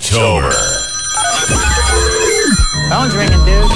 October. Phone's ringing, dude.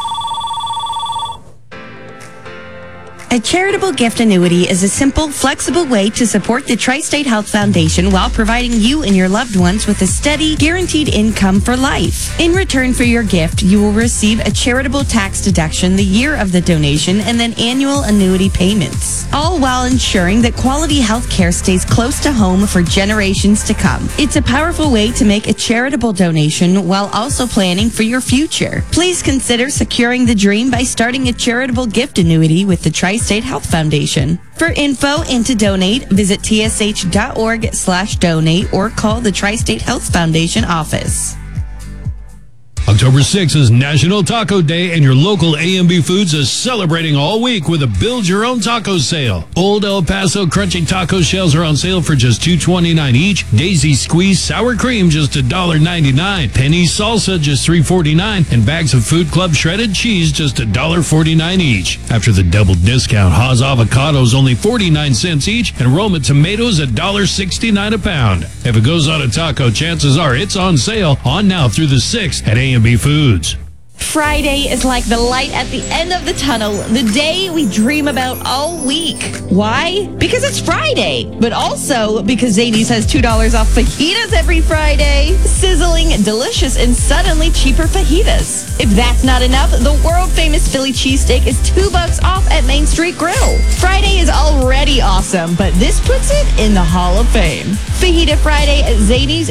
A charitable gift annuity is a simple, flexible way to support the Tri-State Health Foundation while providing you and your loved ones with a steady, guaranteed income for life. In return for your gift, you will receive a charitable tax deduction the year of the donation and then annual annuity payments, all while ensuring that quality health care stays close to home for generations to come. It's a powerful way to make a charitable donation while also planning for your future. Please consider securing the dream by starting a charitable gift annuity with the Tri-State Health Foundation. For info and to donate, visit tsh.org/donate or call the Tri-State Health Foundation office. October 6th is National Taco Day, and your local A&B Foods is celebrating all week with a Build Your Own Taco sale. Old El Paso Crunchy Taco Shells are on sale for just $2.29 each. Daisy Squeeze Sour Cream just $1.99. Penny Salsa just $3.49. And bags of Food Club Shredded Cheese just $1.49 each. After the double discount, Haas Avocados only 49 cents each, and Roma Tomatoes $1.69 a pound. If it goes on a taco, chances are it's on sale on now through the 6th at A&B Foods. Friday is like the light at the end of the tunnel, the day we dream about all week. Why? Because it's Friday, but also because Zanies has $2 off fajitas every Friday. Sizzling, delicious, and suddenly cheaper fajitas. If that's not enough, the world-famous Philly cheesesteak is $2 off at Main Street Grill. Friday is already awesome, but this puts it in the Hall of Fame. Fajita Friday at Zanies